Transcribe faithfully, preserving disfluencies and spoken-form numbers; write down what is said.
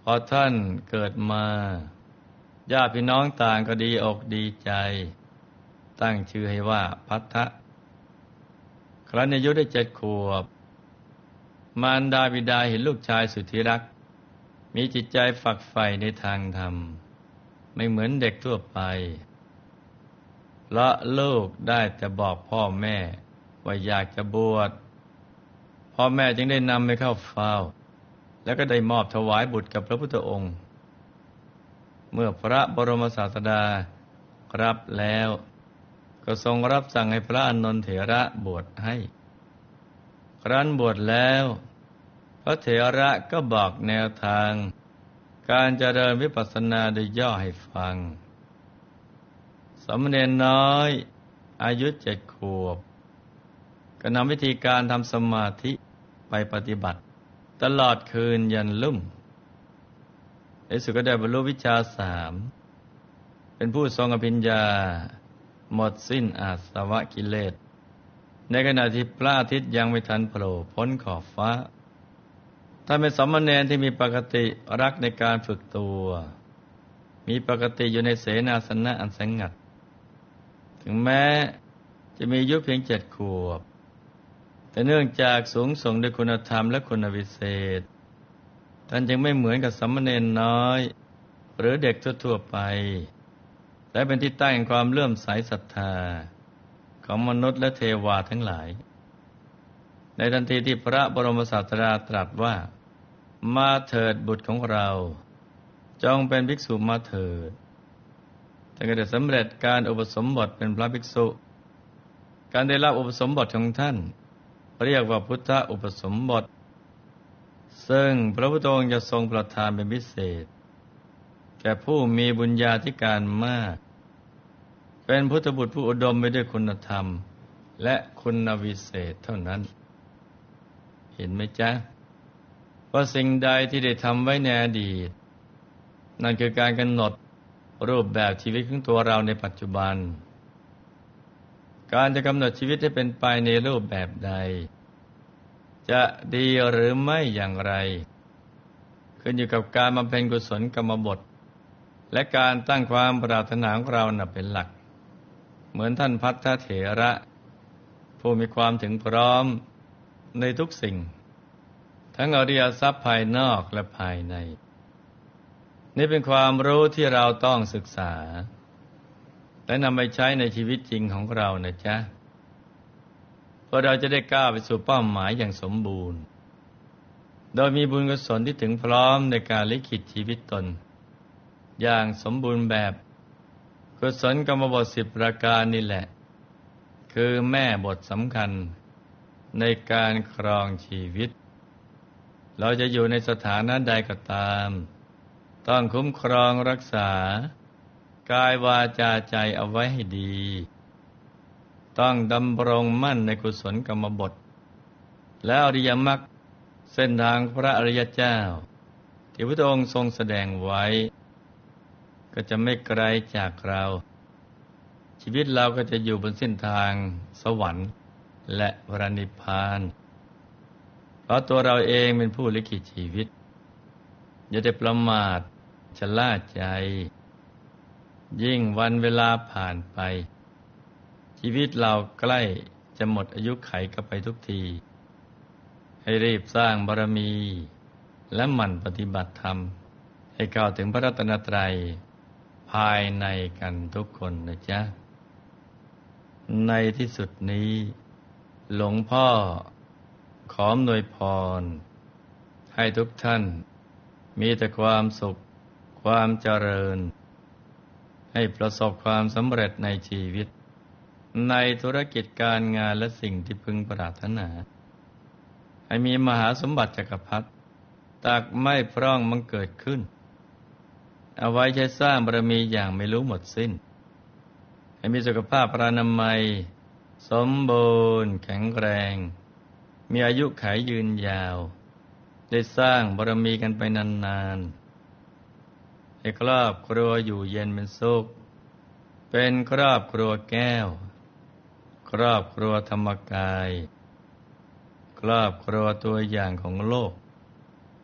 พอท่านเกิดมาญาติพี่น้องต่างก็ดีอกดีใจตั้งชื่อให้ว่าพัทธะครั้นอายุได้เจ็ดขวบมารดาบิดาเห็นลูกชายสุดที่รักมีจิตใจฝักใฝ่ในทางธรรมไม่เหมือนเด็กทั่วไปเพราะลูกได้แต่บอกพ่อแม่ว่าอยากจะบวชพ่อแม่จึงได้นำไปเข้าเฝ้าแล้วก็ได้มอบถวายบุตรกับพระพุทธองค์เมื่อพระบรมศาสดารับแล้วก็ทรงรับสั่งให้พระอานนท์เถระบวชให้ครั้นบวชแล้วพระเถระก็บอกแนวทางการเจริญวิปัสสนาโดยย่อให้ฟังสามเณรน้อยอายุเจ็ดขวบก็นำวิธีการทำสมาธิไปปฏิบัติตลอดคืนยันลุ่มในสุดก็ได้บรรลุวิชาสามเป็นผู้ทรงอภิญญาหมดสิ้นอาสวะกิเลสในขณะที่พระอาทิตย์ยังไม่ทันโผล่พ้นขอบฟ้าถ้าเป็นสามเณรที่มีปกติรักในการฝึกตัวมีปกติอยู่ในเสนาสนะอันสงัดถึงแม้จะมีอายุเพียงเจ็ดขวบแต่เนื่องจากสูงส่งด้วยคุณธรรมและคุณวิเศษท่านจึงไม่เหมือนกับสามเณรน้อยหรือเด็กทั่วๆไปและเป็นที่ตั้งแห่งความเลื่อมใสศรัทธาของมนุษย์และเทวาทั้งหลายในทันทีที่พระบรมศาสดาตรัสว่ามาเถิดบุตรของเราจงเป็นภิกษุมาเถิดท่านก็ได้สำเร็จการอุปสมบทเป็นพระภิกษุการได้รับอุปสมบทของท่านเรียกว่าพุทธอุปสมบทซึ่งพระพุทธองค์จะทรงประทานเป็นพิเศษแก่ผู้มีบุญญาธิการมากเป็นพุทธบุตรผู้อุดมไปด้วยคุณธรรมและคุณวิเศษเท่านั้นเห็นไหมจ๊ะว่าสิ่งใดที่ได้ทำไว้ในอดีตนั่นคือการกำหนดรูปแบบชีวิตของตัวเราในปัจจุบันการจะกำหนดชีวิตให้เป็นไปในรูปแบบใดจะดีหรือไม่อย่างไรขึ้นอยู่กับการบำเพ็ญกุศลกรรมบทและการตั้งความปรารถนาของเราน่ะเป็นหลักเหมือนท่านพัทธเถระผู้มีความถึงพร้อมในทุกสิ่งทั้งอริยทรัพย์ภายนอกและภายในนี่เป็นความรู้ที่เราต้องศึกษาและนำไปใช้ในชีวิตจริงของเรานะจ๊ะเพื่อเราจะได้ก้าวไปสู่เป้าหมายอย่างสมบูรณ์โดยมีบุญกุศลที่ถึงพร้อมในการลิขิตชีวิตตนอย่างสมบูรณ์แบบกุศลกรรมบทสิบประการนี่แหละคือแม่บทสำคัญในการครองชีวิตเราจะอยู่ในสถานะใดก็ตามต้องคุ้มครองรักษากายวาจาใจเอาไว้ให้ดีต้องดำรงมั่นในกุศลกรรมบทและอริยมรรคเส้นทางพระอริยเจ้าที่พระองค์ทรงแสดงไว้ก็จะไม่ไกลจากเราชีวิตเราก็จะอยู่บนเส้นทางสวรรค์และพระนิพพานเพราะตัวเราเองเป็นผู้ลิขิตชีวิตอย่าได้ประมาทชะล่าใจยิ่งวันเวลาผ่านไปชีวิตเราใกล้จะหมดอายุไขกันไปทุกทีให้รีบสร้างบารมีและหมั่นปฏิบัติธรรมให้เข้าถึงพระรัตนตรัยภายในกันทุกคนนะจ๊ะในที่สุดนี้หลวงพ่อขออำนวยพรให้ทุกท่านมีแต่ความสุขความเจริญให้ประสบความสำเร็จในชีวิตในธุรกิจการงานและสิ่งที่พึงปรารถนาให้มีมหาสมบัติจักรพรรดิตักไม่พร่องบังเกิดขึ้นเอาไว้ใช้สร้างบารมีอย่างไม่รู้หมดสิ้นให้มีสุขภาพพรรณนามัยสมบูรณ์แข็งแรงมีอายุขัยยืนยาวได้สร้างบารมีกันไปนานๆให้ครอบครัวอยู่เย็นเป็นสุขเป็นครอบครัวแก้วครอบครัวธรรมกายครอบครัวตัวอย่างของโลก